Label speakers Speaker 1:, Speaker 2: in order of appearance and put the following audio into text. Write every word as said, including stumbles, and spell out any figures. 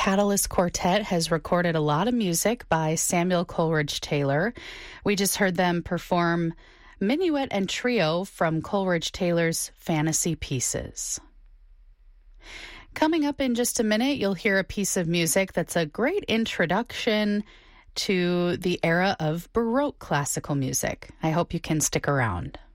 Speaker 1: Catalyst Quartet has recorded a lot of music by Samuel Coleridge Taylor. We just heard them perform Minuet and Trio from Coleridge Taylor's Fantasy Pieces. Coming up in just a minute, you'll hear a piece of music that's a great introduction to the era of Baroque classical music. I hope you can stick around.